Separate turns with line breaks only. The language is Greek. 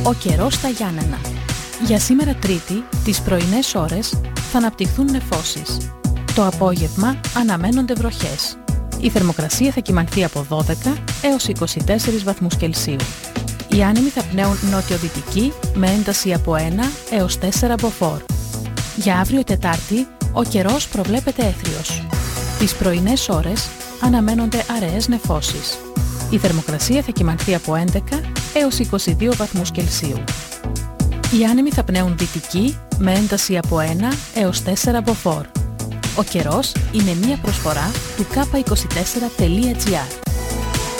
Ο καιρός στα Γιάννενα. Για σήμερα Τρίτη, τις πρωινές ώρες θα αναπτυχθούν νεφώσεις. Το απόγευμα αναμένονται βροχές. Η θερμοκρασία θα κυμανθεί από 12 έως 24 βαθμούς Κελσίου. Οι άνεμοι θα πνέουν νότιο-δυτική με ένταση από 1 έως 4 μποφόρ. Για αύριο Τετάρτη, ο καιρός προβλέπεται έθριος. Τις πρωινές ώρες αναμένονται αραιές νεφώσεις. Η θερμοκρασία θα κυμανθεί από 11 έως 22 βαθμούς Κελσίου. Οι άνεμοι θα πνέουν δυτική με ένταση από 1 έως 4 μποφόρ. Ο καιρός είναι μία προσφορά του k24.gr.